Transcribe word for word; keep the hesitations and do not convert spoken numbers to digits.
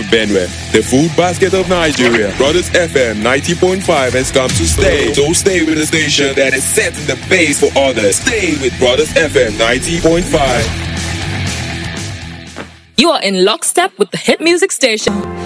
Benue, the food basket of Nigeria. Brothers F M ninety point five has come to stay. So stay with the station that is setting the pace for others. Stay with Brothers F M ninety point five. You are in lockstep with the hit music station.